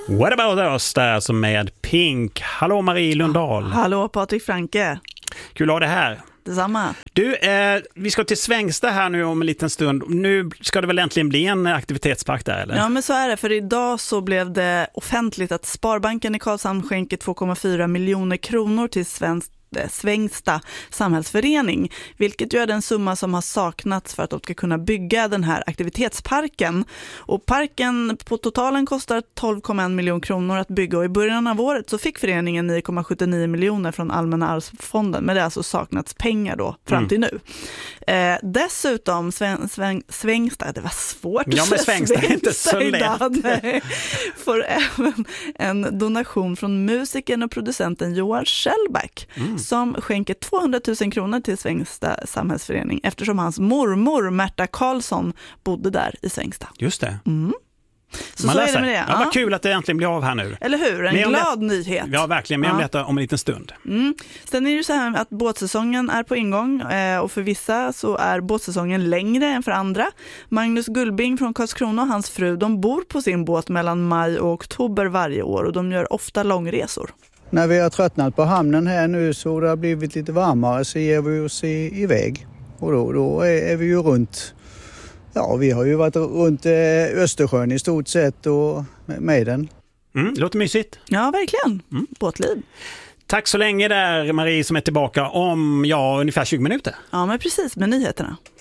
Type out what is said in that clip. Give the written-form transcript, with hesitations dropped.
What about us där som med Pink. Hallå Marie Lundahl. Hallå Patrik Franke. Kul att ha det här. Detsamma. Du, vi ska till Svängsta här nu om en liten stund. Nu ska det väl äntligen bli en aktivitetspark där, eller? Ja, men så är det. För idag så blev det offentligt att Sparbanken i Karlshamn skänker 2,4 miljoner kronor till Svängsta samhällsförening, vilket ju är den summa som har saknats för att de ska kunna bygga den här aktivitetsparken. Och parken på totalen kostar 12,1 miljoner kronor att bygga, och i början av året så fick föreningen 9,79 miljoner från Allmänna arvsfonden, men det har alltså saknats pengar då fram till nu. Dessutom Svängsta, det var svårt ja, men Svängsta är inte så lätt. Får även en donation från musikern och producenten Johan Schellback som skänker 200 000 kronor till Svängsta samhällsförening eftersom hans mormor Märta Karlsson bodde där i Svängsta. Just det. Så är det med det. Ja, vad kul att det äntligen blir av här nu. Eller hur? En glad nyhet. Ja, verkligen. Mer om detta om en liten stund. Sen är det ju så här att båtsäsongen är på ingång och för vissa så är båtsäsongen längre än för andra. Magnus Gullbing från Karlskrona och hans fru, de bor på sin båt mellan maj och oktober varje år och de gör ofta långresor. När vi har tröttnat på hamnen här nu så det har blivit lite varmare så ger vi oss iväg. Och då är vi ju runt. Ja, vi har ju varit runt Östersjön i stort sett och med den. Det låter mysigt. Ja, verkligen. Båtliv. Tack så länge där Marie som är tillbaka om ungefär 20 minuter. Ja, men precis med nyheterna.